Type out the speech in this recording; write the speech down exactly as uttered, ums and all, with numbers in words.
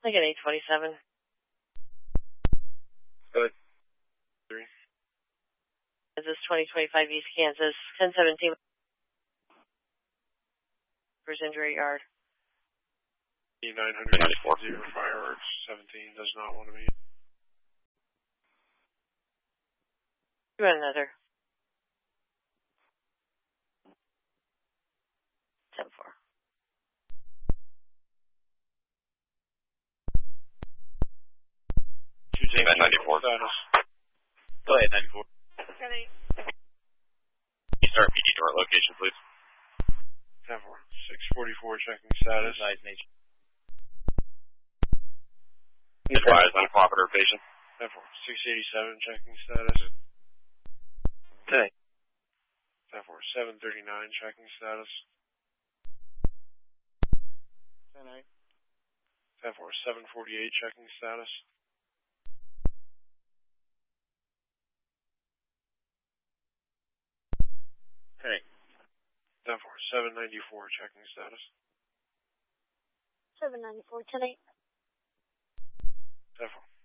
Lincoln eight twenty-seven. Good. Three. Kansas twenty twenty-five East Kansas, ten seventeen. First injury yard. E nine hundred zero fireworks, seventeen does not want to be. You run another. ten four. two J ninety-four. Status. Go ahead, ninety-four. Okay. Can you start P D door location, please? ten four. six forty-four checking status. Nice nature. Advise on cooperator patient. ten four. six eighty-seven checking status. Okay. ten four. seven thirty-nine checking status. ten eight. ten four. seven forty-eight checking status. Okay. ten four. seven ninety-four checking status. seven ninety-four, ten eight. ten four.